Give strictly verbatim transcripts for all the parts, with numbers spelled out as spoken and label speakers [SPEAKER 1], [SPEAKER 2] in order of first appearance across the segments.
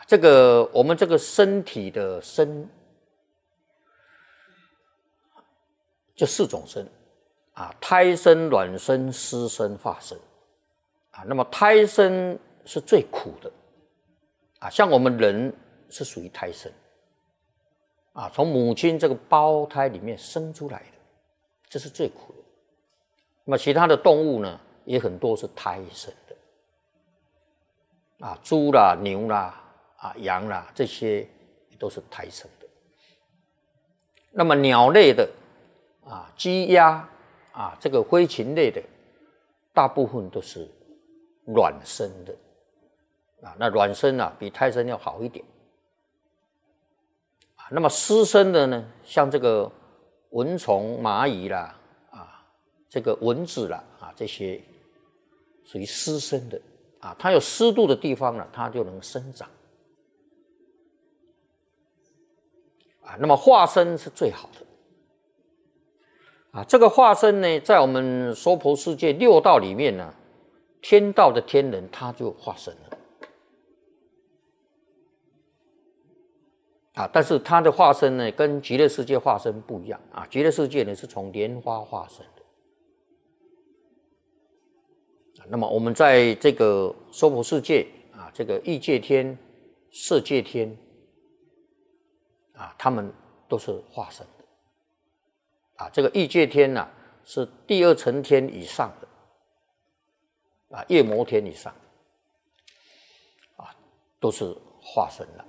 [SPEAKER 1] 这个我们这个身体的身，就四种身啊，胎生、卵生、湿生、化生啊。那么胎生是最苦的啊，像我们人是属于胎生啊，从母亲这个胞胎里面生出来的，这是最苦的。那么其他的动物呢，也很多是胎生的啊，猪啦、牛啦、啊羊啦，这些都是胎生的。那么鸟类的啊，鸡鸭啊，这个飞禽类的，大部分都是卵生的啊。那卵生啊，比胎生要好一点。啊，那么湿生的呢，像这个蚊虫、蚂蚁啦，啊，这个蚊子啦，啊，这些属于湿生的啊。它有湿度的地方呢，它就能生长。啊，那么化生是最好的。啊，这个化身呢，在我们娑婆世界六道里面呢，天道的天人他就化身了。啊，但是他的化身呢，跟极乐世界化身不一样啊。极乐世界呢是从莲花化身的。那么我们在这个娑婆世界啊，这个欲界天、色界天啊，他们都是化身。啊，这个欲界天呐、啊，是第二层天以上的，啊，夜摩天以上，啊，都是化身了。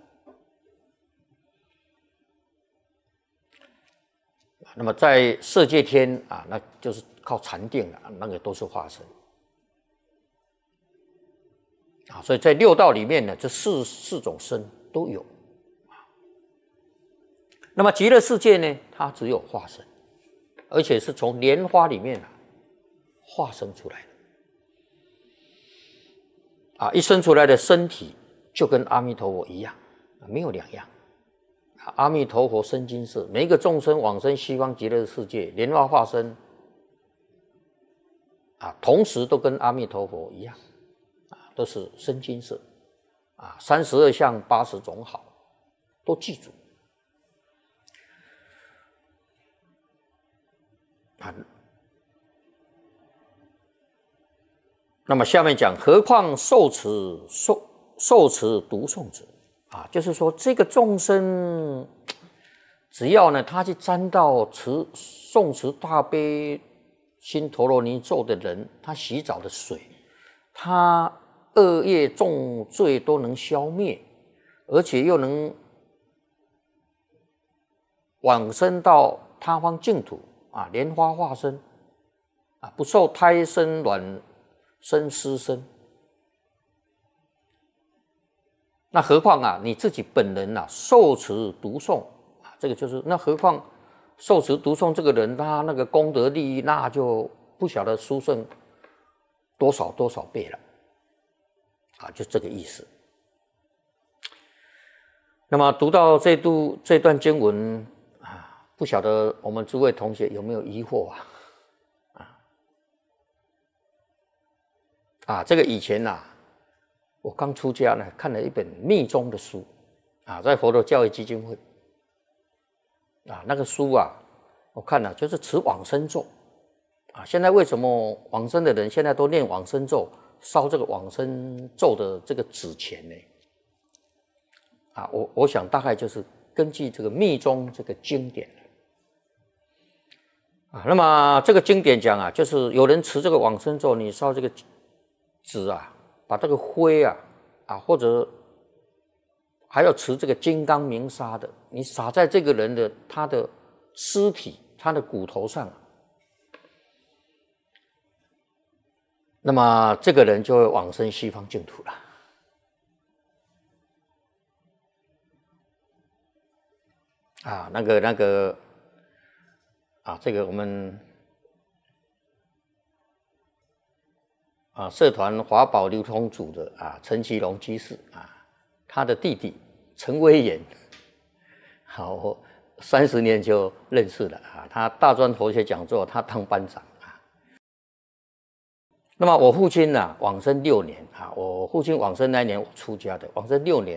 [SPEAKER 1] 那么在色界天啊，那就是靠禅定了，那个都是化身。啊，所以在六道里面呢，这四四种身都有。那么极乐世界呢，它只有化身。而且是从莲花里面啊化生出来的啊，一生出来的身体就跟阿弥陀佛一样，没有两样。阿弥陀佛生金色，每一个众生往生西方极乐世界，莲花化身啊，同时都跟阿弥陀佛一样啊，都是生金色啊，三十二相八十种好，都记住。啊，那么下面讲，何况受持受受持读诵者啊，就是说这个众生，只要呢他去沾到持诵持大悲心陀罗尼咒的人，他洗澡的水，他恶业重罪都能消灭，而且又能往生到他方净土。啊，莲花化身啊，不受胎生、卵生、湿生。那何况啊，你自己本人啊，受持读诵啊，这个就是那何况受持读诵这个人，他那个功德利益，那就不晓得殊胜多少多少倍了啊，就这个意思。那么读到这度这段经文。不晓得我们诸位同学有没有疑惑啊？啊啊，这个以前呐、啊，我刚出家呢，看了一本密宗的书啊，在佛陀教育基金会啊，那个书啊，我看了就是持往生咒啊。现在为什么往生的人现在都念往生咒，烧这个往生咒的这个纸钱呢？啊，我我想大概就是根据这个密宗这个经典。啊，那么这个经典讲啊，就是有人持这个往生咒，你烧这个纸啊，把这个灰啊啊，或者还要持这个金刚明砂的，你撒在这个人的他的尸体、他的骨头上，那么这个人就会往生西方净土了。啊，那个那个。啊，这个我们啊社团华宝流通组的啊陈其龙居士啊，他的弟弟陈威严，好，我三十年就认识了啊。他大专佛学讲座，他当班长啊。那么我父亲呢、啊，往生六年啊，我父亲往生那一年我出家的，往生六年。